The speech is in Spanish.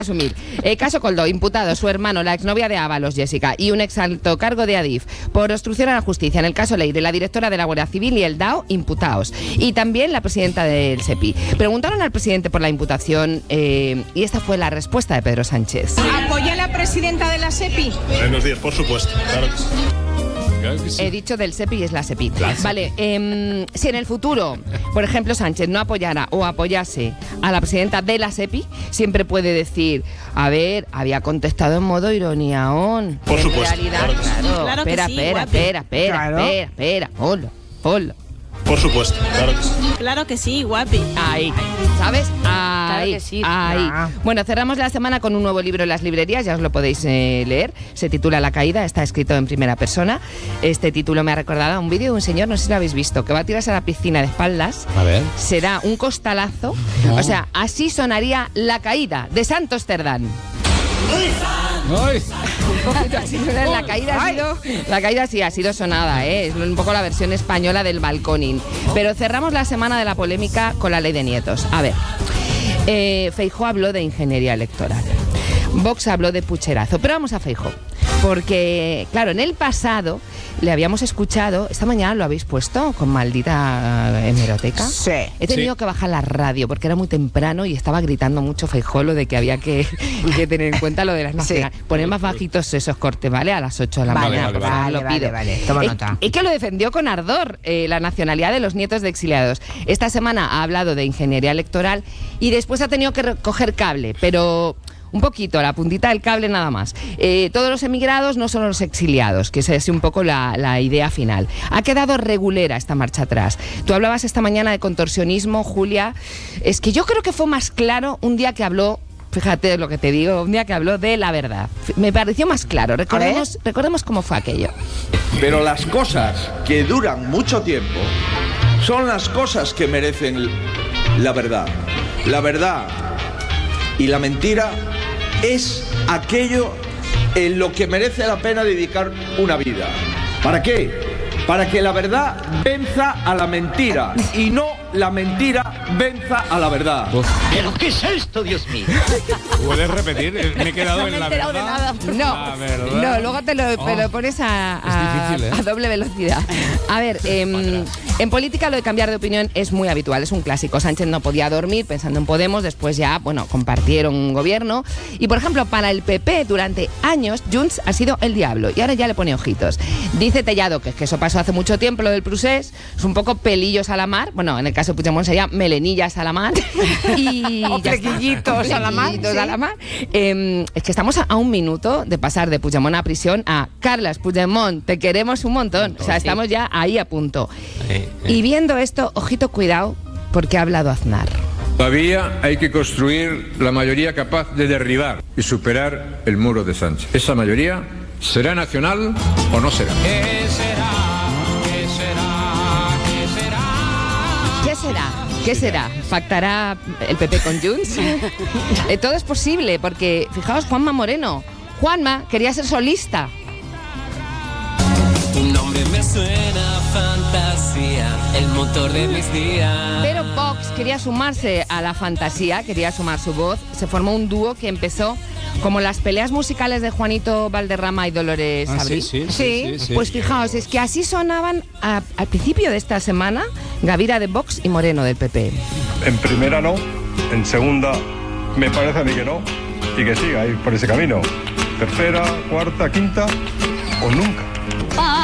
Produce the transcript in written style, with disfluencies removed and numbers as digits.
Asumir. Caso Coldo, imputado su hermano, la exnovia de Ábalos, Jessica, y un exalto cargo de Adif por obstrucción a la justicia. En el caso Leire, la directora de la Guardia Civil y el DAO, imputados. Y también la presidenta del SEPI. Preguntaron al presidente por la imputación y esta fue la respuesta de Pedro Sánchez. ¿Apoya a la presidenta de la SEPI? Buenos días, por supuesto. Claro que sí. He dicho del SEPI y es la SEPI. Vale, si en el futuro, por ejemplo, Sánchez no apoyara o apoyase a la presidenta de la SEPI, siempre puede decir, a ver, había contestado en modo ironía. Por en supuesto, realidad, claro que sí, espera, ponlo. Por supuesto, claro que sí. Claro que sí, guapi. Ahí, ¿sabes? Ahí, Claro que sí. ahí. Ah. Bueno, cerramos la semana con un nuevo libro en las librerías, ya os lo podéis leer. Se titula La caída, está escrito en primera persona. Este título me ha recordado a un vídeo de un señor, no sé si lo habéis visto, que va a tirarse a la piscina de espaldas. A ver. Se da un costalazo. No. O sea, así sonaría La caída de Santos Cerdán. ¡Ay! Un poquito así, la caída sí ha sido sonada, ¿eh? Es un poco la versión española del balconing. Pero cerramos la semana de la polémica con la ley de nietos. A ver, Feijóo habló de ingeniería electoral. Vox habló de pucherazo. Pero vamos a Feijóo. Porque, claro, en el pasado le habíamos escuchado, esta mañana lo habéis puesto con maldita hemeroteca. Sí. He tenido que bajar la radio porque era muy temprano y estaba gritando mucho Feijóo lo de que había que tener en cuenta lo de las nacionales. Poner más bajitos esos cortes, ¿vale? A las 8 de la mañana. Por favor, lo pido. Vale. Toma nota. Es que lo defendió con ardor la nacionalidad de los nietos de exiliados. Esta semana ha hablado de ingeniería electoral y después ha tenido que coger cable, pero un poquito, la puntita del cable nada más. Todos los emigrados no son los exiliados, que esa es un poco la idea final. Ha quedado regulera esta marcha atrás. Tú hablabas esta mañana de contorsionismo, Julia. Es que yo creo que fue más claro un día que habló, fíjate lo que te digo, un día que habló de la verdad. Me pareció más claro. Recordemos cómo fue aquello. Pero las cosas que duran mucho tiempo son las cosas que merecen la verdad. La verdad y la mentira es aquello en lo que merece la pena dedicar una vida. ¿Para qué? Para que la verdad venza a la mentira y no la mentira venza a la verdad. ¿Pero qué es esto, Dios mío? ¿Puedes repetir? Me he quedado en la enterado verdad. de nada. La verdad. No, luego te lo pones a difícil, ¿eh? a doble velocidad. A ver, en política lo de cambiar de opinión es muy habitual, es un clásico. Sánchez no podía dormir pensando en Podemos, después ya, bueno, compartieron un gobierno. Y, por ejemplo, para el PP, durante años, Junts ha sido el diablo. Y ahora ya le pone ojitos. Dice Tellado que eso pasó hace mucho tiempo, lo del procés, es un poco pelillos a la mar. Bueno, en el caso de Puigdemont sería melenillas a la mar. Y O flequillitos a la mar. Flequillitos a la mar. Es que estamos a un minuto de pasar de Puigdemont a prisión a Carles Puigdemont, te queremos un montón. O sea, estamos ya ahí a punto. Y viendo esto, ojito, cuidado, porque ha hablado Aznar. Todavía hay que construir la mayoría capaz de derribar y superar el muro de Sánchez. Esa mayoría será nacional o no será. ¿Qué será? ¿Pactará el PP con Junts? Todo es posible, porque fijaos, Juanma Moreno. Juanma quería ser solista. Tu nombre me suena a fantasía, el motor de mis días. Pero Vox quería sumarse a la fantasía, quería sumar su voz. Se formó un dúo que empezó como las peleas musicales de Juanito Valderrama y Dolores Abril. Sí. Pues fijaos, es que así sonaban al principio de esta semana Gavira de Vox y Moreno del PP. En primera no, en segunda me parece a mí que no, y que siga ahí por ese camino. Tercera, cuarta, quinta o nunca.